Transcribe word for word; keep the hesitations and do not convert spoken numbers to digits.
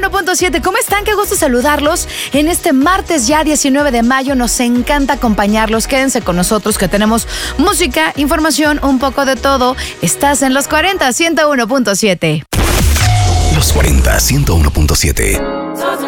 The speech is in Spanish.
uno punto siete. ¿Cómo están? Qué gusto saludarlos en este martes ya diecinueve de mayo. Nos encanta acompañarlos. Quédense con nosotros que tenemos música, información, un poco de todo. Estás en Los cuarenta, ciento uno punto siete. Los cuarenta, ciento uno punto siete.